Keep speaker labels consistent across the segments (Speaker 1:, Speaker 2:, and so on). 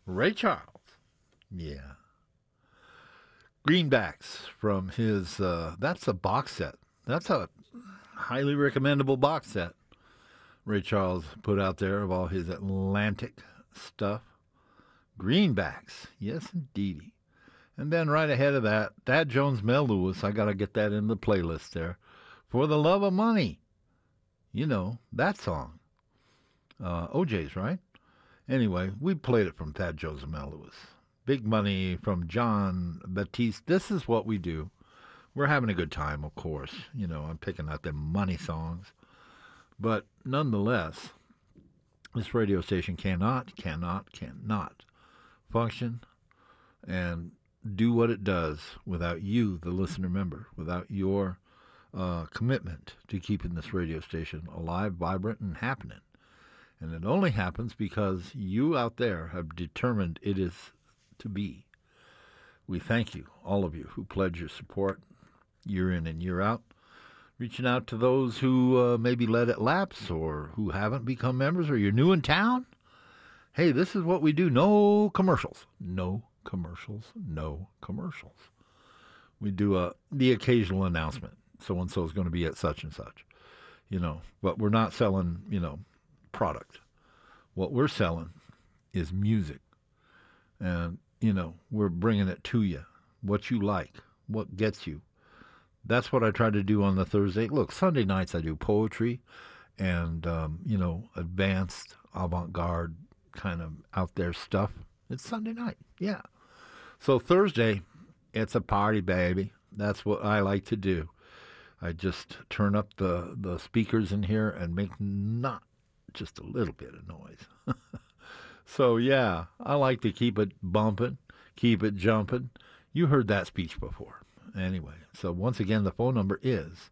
Speaker 1: Ray Charles. Yeah. Greenbacks from his, that's a box set. That's a highly recommendable box set Ray Charles put out there of all his Atlantic stuff. Greenbacks. Yes, indeedy. And then right ahead of that, Thad Jones, Mel Lewis. I got to get that in the playlist there. For the Love of Money. You know, that song. OJ's, right? Anyway, we played it from Thad Jones and Mel Lewis. Big Money from John Batiste. This is what we do. We're having a good time, of course. You know, I'm picking out them money songs. But nonetheless, this radio station cannot function and do what it does without you, the listener member, without your commitment to keeping this radio station alive, vibrant, and happening. And it only happens because you out there have determined it is to be. We thank you, all of you, who pledge your support year in and year out, reaching out to those who maybe let it lapse or who haven't become members or you're new in town. Hey, this is what we do. No commercials. No commercials. No commercials. We do the occasional announcement. So-and-so is going to be at such and such, you know, but we're not selling, you know, product. What we're selling is music. And, you know, we're bringing it to you. What you like, what gets you. That's what I try to do on the Thursday. Look, Sunday nights I do poetry and, you know, advanced avant-garde kind of out there stuff. It's Sunday night, yeah. So Thursday, it's a party, baby. That's what I like to do. I just turn up the speakers in here and make not just a little bit of noise. So, yeah, I like to keep it bumping, keep it jumping. You heard that speech before. Anyway, so once again, the phone number is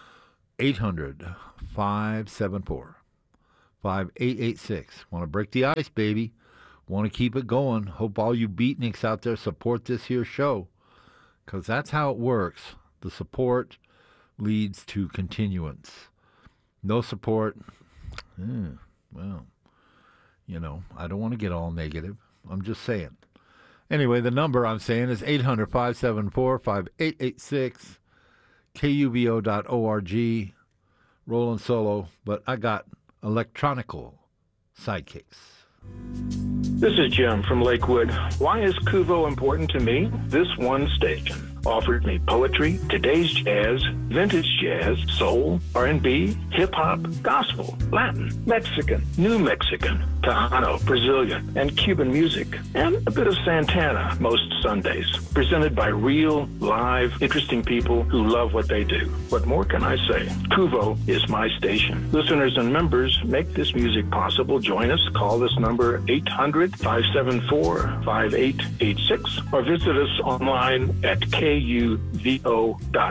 Speaker 1: 800-574-5886. Want to break the ice, baby. Want to keep it going. Hope all you beatniks out there support this here show, because that's how it works. The support leads to continuance. No support, well, you know, I don't want to get all negative. I'm just saying. Anyway, the number I'm saying is 800-574-5886, kubo.org, rolling solo, but I got electronical sidekicks.
Speaker 2: This is Jim from Lakewood. Why is Kuvo important to me? This one station offered me poetry, today's jazz, vintage jazz, soul, R&B, hip-hop, gospel, Latin, Mexican, New Mexican, Tejano, Brazilian, and Cuban music, and a bit of Santana most Sundays, presented by real, live, interesting people who love what they do. What more can I say? Kuvo is my station. Listeners and members make this music possible. Join us. Call this number 800-574-5886 or visit us online at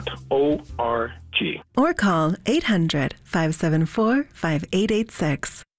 Speaker 2: kuvo.org.
Speaker 3: Or call 800-574-5886.